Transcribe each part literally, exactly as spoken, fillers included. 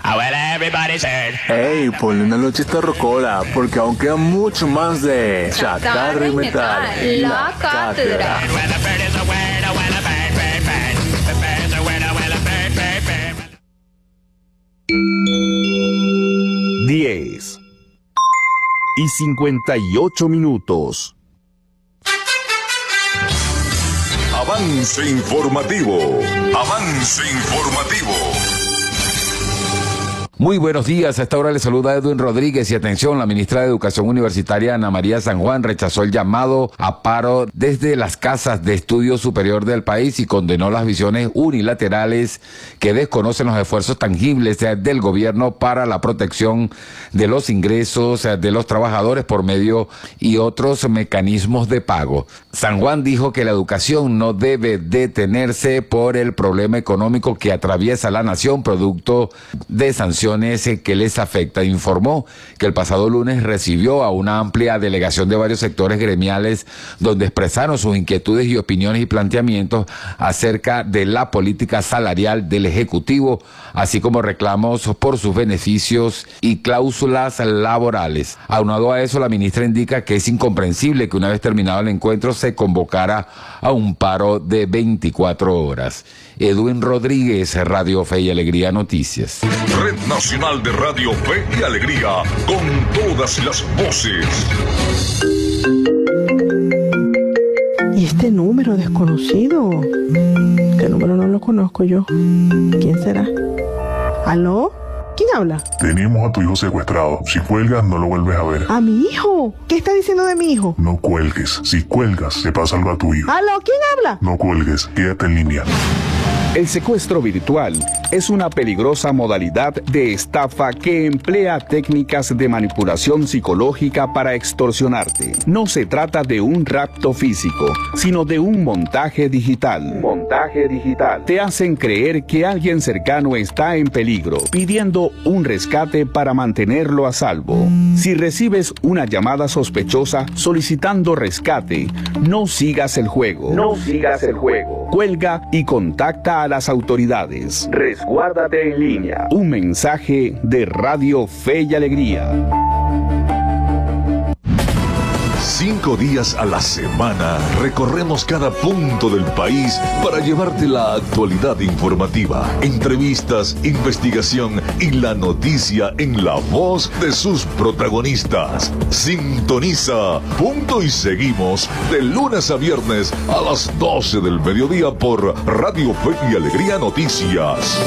Hey, ponle una lochita rocola, porque aún queda mucho más de Chatarra y Metal, la cátedra. diez y cincuenta y ocho minutos. Avance informativo. Avance informativo. Muy buenos días, a esta hora le saluda Edwin Rodríguez y atención, la ministra de Educación Universitaria Ana María San Juan rechazó el llamado a paro desde las casas de estudio superior del país y condenó las visiones unilaterales que desconocen los esfuerzos tangibles del gobierno para la protección de los ingresos de los trabajadores por medio y otros mecanismos de pago. San Juan dijo que la educación no debe detenerse por el problema económico que atraviesa la nación producto de sanciones que les afecta. Informó que el pasado lunes recibió a una amplia delegación de varios sectores gremiales donde expresaron sus inquietudes y opiniones y planteamientos acerca de la política salarial del Ejecutivo, así como reclamos por sus beneficios y cláusulas laborales. Aunado a eso, la ministra indica que es incomprensible que una vez terminado el encuentro se convocara a un paro de veinticuatro horas. Edwin Rodríguez, Radio Fe y Alegría Noticias. Red Nacional de Radio Fe y Alegría, con todas las voces. ¿Y este número desconocido? Este número no lo conozco yo. ¿Quién será? ¿Aló? ¿Quién habla? Tenemos a tu hijo secuestrado. Si cuelgas, no lo vuelves a ver. ¿A mi hijo? ¿Qué está diciendo de mi hijo? No cuelgues. Si cuelgas, te pasa algo a tu hijo. ¿Aló? ¿Quién habla? No cuelgues. Quédate en línea. El secuestro virtual es una peligrosa modalidad de estafa que emplea técnicas de manipulación psicológica para extorsionarte. No se trata de un rapto físico, sino de un montaje digital. Montaje digital. Te hacen creer que alguien cercano está en peligro, pidiendo un rescate para mantenerlo a salvo. Si recibes una llamada sospechosa solicitando rescate, no sigas el juego. No sigas el juego. Cuelga y contacta a las autoridades. Resguárdate en línea. Un mensaje de Radio Fe y Alegría. Cinco días a la semana recorremos cada punto del país para llevarte la actualidad informativa, entrevistas, investigación y la noticia en la voz de sus protagonistas. Sintoniza Punto y Seguimos de lunes a viernes a las doce del mediodía por Radio Fe y Alegría Noticias.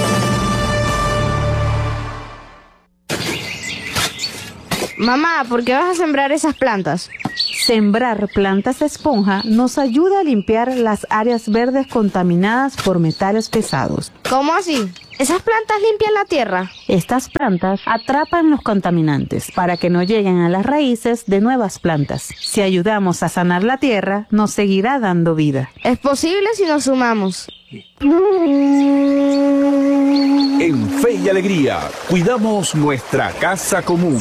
Mamá, ¿por qué vas a sembrar esas plantas? Sembrar plantas de esponja nos ayuda a limpiar las áreas verdes contaminadas por metales pesados. ¿Cómo así? ¿Esas plantas limpian la tierra? Estas plantas atrapan los contaminantes para que no lleguen a las raíces de nuevas plantas. Si ayudamos a sanar la tierra, nos seguirá dando vida. Es posible si nos sumamos. En Fe y Alegría, cuidamos nuestra casa común.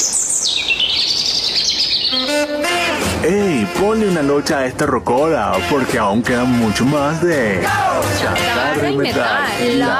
Hey, ponle una locha a esta rocola, porque aún queda mucho más de Chatarra y Metal, la